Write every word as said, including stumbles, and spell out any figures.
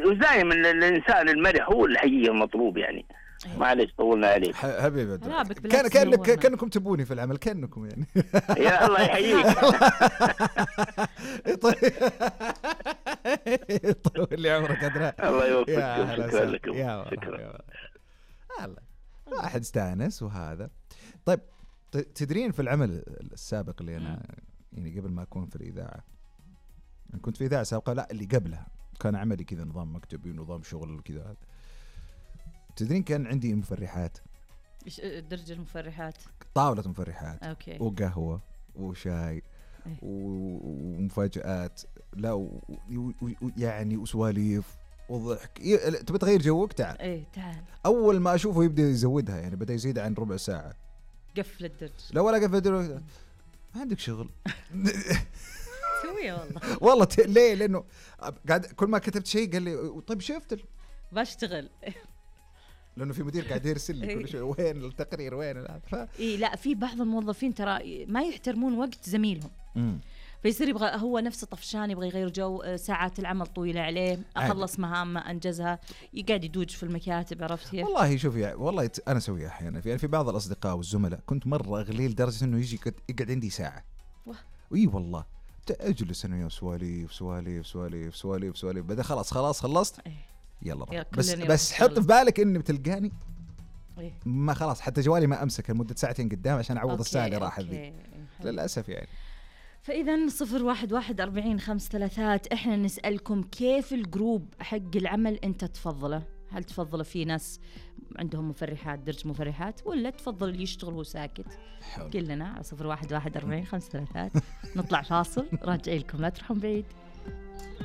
ودائما الانسان المرح هو الحقيقه المطلوب يعني. معلش طولنا عليك حبيبي. كان كان كانكم تبوني في العمل كانكم يعني. يا الله يحييك. طول لي عمرك أدرى. الله يوفقك. شكرا لكم. يا شكرا. الله واحد استانس وهذا. طيب تدرين في العمل السابق اللي أنا يعني قبل ما أكون في الإذاعة، أنا كنت في إذاعة سابقة، لا اللي قبلها كان عملي كذا نظام مكتبي ونظام شغل وكذا. تدرين كان عندي مفرحات. إيش درجة المفرحات؟ طاولة مفرحات. أوكي. وقهوة وشاي ومفاجآت، لا ويعني وسواليف وضحك. تبي تغير جوك؟ تعال. إيه تعال. أول ما أشوفه يبدأ يزودها، يعني بدأ يزيد عن ربع ساعة. قفل الدرج. لا ولا قفل الدرج. ما عندك شغل. سويه والله. والله ت... ليه؟ لأنه قاعد كل ما كتبت شيء قال لي طيب شفت بشتغل. لأنه في مدير قاعد يرسل لي كل شيء، وين التقرير وين هذا. ف... إيه لا في بعض الموظفين ترى ما يحترمون وقت زميلهم. امم فيصير يبغى هو نفسه طفشان، يبغى يغير جو، ساعات العمل طويلة عليه، أخلص مهام أنجزها، يقعد يدوج في المكاتب. عرفت كيف؟ والله شوفي يعني والله أنا أسويها أحيانا في يعني في بعض الأصدقاء والزملاء كنت مرة أغليل لدرجة إنه يجي يقعد عندي ساعة. وي والله أجلس أنا وياه سواليف سواليف سواليف سواليف سواليف بدأ خلاص خلاص خلصت. يلا بس بس حط في بالك إني بتلقاني إيه؟ ما خلاص حتى جوالي ما أمسك لمدة ساعتين قدام عشان أعوض الساعة اللي راحت ذي للأسف يعني. فإذا صفر واحد واحد أربعين خمس ثلاثات إحنا نسألكم كيف الجروب حق العمل أنت تفضله؟ هل تفضل في ناس عندهم مفرحات درج مفرحات، ولا تفضل يشتغل وهو ساكت؟ قل لنا على صفر واحد واحد أربعين خمس ثلاثات. نطلع فاصل راجعين لكم، لا تروحون بعيد.